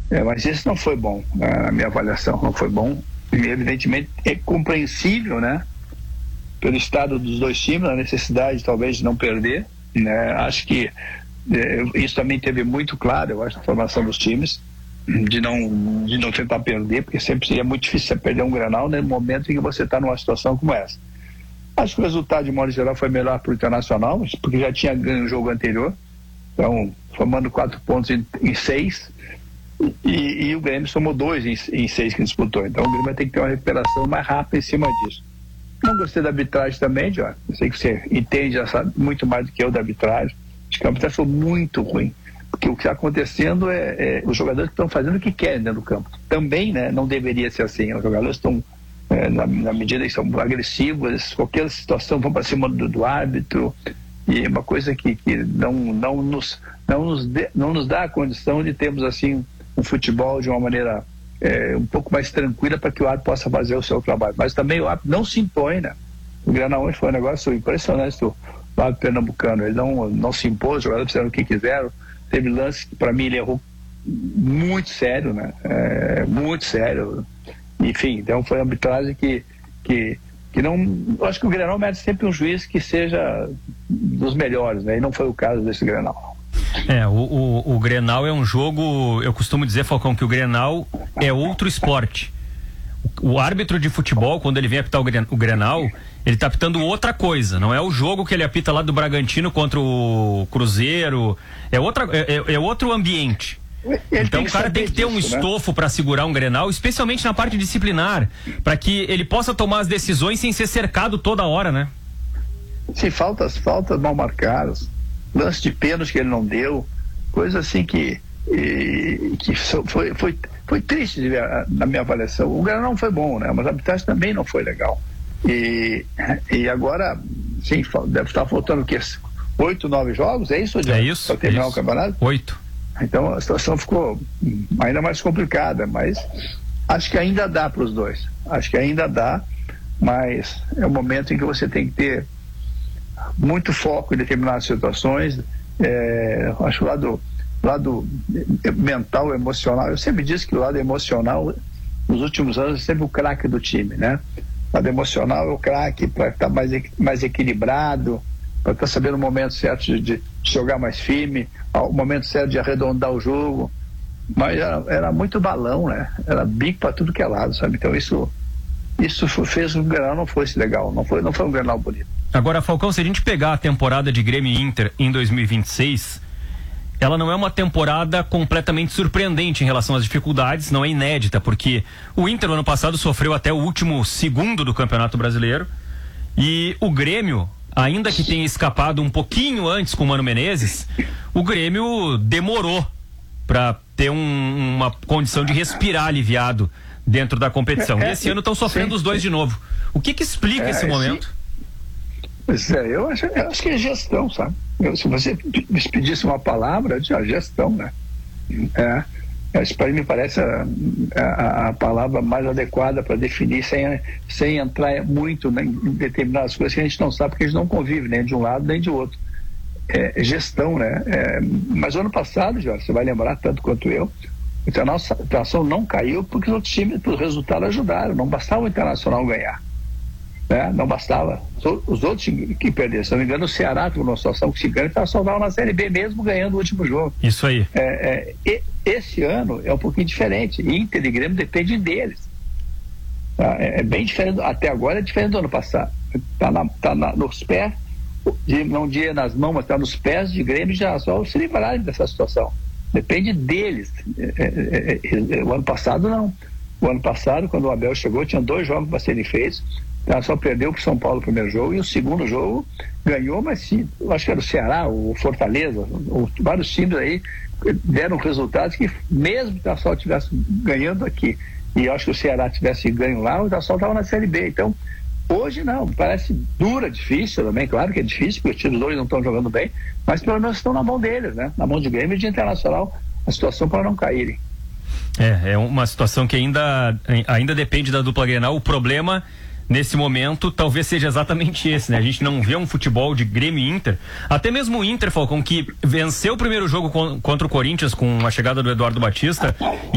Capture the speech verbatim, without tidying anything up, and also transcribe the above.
É, mas isso não foi bom, né? A minha avaliação não foi bom. E, evidentemente, é compreensível, né? Pelo estado dos dois times, a necessidade talvez de não perder, né? Acho que é, isso também teve muito claro, eu acho, na formação dos times, de não, de não tentar perder, porque sempre é muito difícil você perder um Grenal no momento em que você está numa situação como essa. Acho que o resultado, de modo geral, foi melhor para o Internacional, porque já tinha ganho o jogo anterior, então, formando quatro pontos em, em seis, e, e o Grêmio somou dois em, em seis que disputou. Então, o Grêmio vai ter que ter uma recuperação mais rápida em cima disso. Não gostei da arbitragem também, Jorge. Eu sei que você entende, já sabe muito mais do que eu da arbitragem. Acho que a arbitragem foi muito ruim. Porque o que está acontecendo é, é os jogadores que estão fazendo o que querem dentro do campo. Também, né, não deveria ser assim. Os jogadores estão, é, na, na medida que são agressivos, qualquer situação vão para cima do, do árbitro. E é uma coisa que, que não, não, nos, não, nos de, não nos dá a condição de termos assim um futebol de uma maneira é, um pouco mais tranquila para que o árbitro possa fazer o seu trabalho. Mas também o árbitro não se impõe, né? O Grenal hoje foi um negócio impressionante do árbitro pernambucano. Ele não, não se impôs, os jogadores fizeram o que quiseram. Teve lance que para mim ele errou muito sério, né? É, muito sério. Enfim, então foi uma arbitragem que, que, que não... Eu acho que o Grenal merece sempre um juiz que seja dos melhores, né? E não foi o caso desse Grenal. É, o, o, o Grenal é um jogo, eu costumo dizer, Falcão, que o Grenal é outro esporte. O, o árbitro de futebol, quando ele vem apitar o, o Grenal, ele tá apitando outra coisa, não é o jogo que ele apita lá do Bragantino contra o Cruzeiro, é, outra, é, é outro ambiente. Ele então o cara tem que ter disso, um estofo, né, para segurar um Grenal, especialmente na parte disciplinar, para que ele possa tomar as decisões sem ser cercado toda hora, né? Sim, faltas, faltas mal marcadas, lance de pênalti que ele não deu, coisa assim que, e, que foi, foi, foi triste de ver, na minha avaliação. O Grenal não foi bom, né? Mas a arbitragem também não foi legal. E, e agora, sim, deve estar faltando o quê? Oito, nove jogos? É isso, Adriano? É isso. Para terminar é isso. o campeonato? Oito. Então a situação ficou ainda mais complicada, mas acho que ainda dá para os dois. Acho que ainda dá, mas é um momento em que você tem que ter muito foco em determinadas situações. É, acho que o lado, lado mental, emocional, eu sempre disse que o lado emocional, nos últimos anos, é sempre o craque do time, né? O lado emocional é o craque para estar mais, mais equilibrado, para estar sabendo o momento certo de, de jogar mais firme, o momento certo de arredondar o jogo. Mas era, era muito balão, né? Era bico para tudo que é lado, sabe? Então isso, isso fez que o Grenal não fosse legal, não foi, não foi um Grenal bonito. Agora, Falcão, se a gente pegar a temporada de Grêmio e Inter em dois mil e vinte e seis, ela não é uma temporada completamente surpreendente em relação às dificuldades, não é inédita, porque o Inter, no ano passado, sofreu até o último segundo do Campeonato Brasileiro, e o Grêmio, ainda que tenha escapado um pouquinho antes com o Mano Menezes, o Grêmio demorou para ter um, uma condição de respirar aliviado dentro da competição. É, é, e esse ano estão sofrendo sim, os dois sim. de novo. O que que explica é, esse momento? Sim. Pois é, eu acho, eu acho que é gestão, sabe? Eu, se você me pedisse uma palavra, eu diria gestão, né? É, isso para mim me parece a, a, a palavra mais adequada para definir, sem, sem entrar muito, né, em determinadas coisas que a gente não sabe, porque a gente não convive nem de um lado nem de outro. É, gestão, né? É, mas o ano passado, Jorge, você vai lembrar tanto quanto eu, o Internacional não caiu porque os outros times, os resultados ajudaram, não bastava o Internacional ganhar. Né? Não bastava. Os outros que perderam, se não me engano, o Ceará teve uma situação que se ganha, está só na Série B mesmo ganhando o último jogo. Isso aí. É, é, esse ano é um pouquinho diferente. Inter e Grêmio dependem deles. Tá? É, é bem diferente, até agora é diferente do ano passado. Está tá nos pés, de, não diria nas mãos, mas está nos pés de Grêmio já só se livrarem dessa situação. Depende deles. É, é, é, o ano passado não. O ano passado, quando o Abel chegou, tinha dois jogos para serem feitos. Ela só perdeu para o São Paulo o primeiro jogo e o segundo jogo ganhou, mas sim, eu acho que era o Ceará, o Fortaleza, o, vários times aí deram resultados que mesmo que o Internacional estivesse ganhando aqui e eu acho que o Ceará tivesse ganho lá, o Internacional estava na Série B. Então, hoje não, parece dura, difícil também, claro que é difícil, porque os times dois não estão jogando bem, mas pelo menos estão na mão deles, né? Na mão de Grêmio e de Internacional, a situação para não caírem. É, é uma situação que ainda, ainda depende da dupla Grenal. O problema nesse momento talvez seja exatamente esse, né? A gente não vê um futebol de Grêmio e Inter, até mesmo o Inter, Falcão, que venceu o primeiro jogo contra o Corinthians com a chegada do Eduardo Batista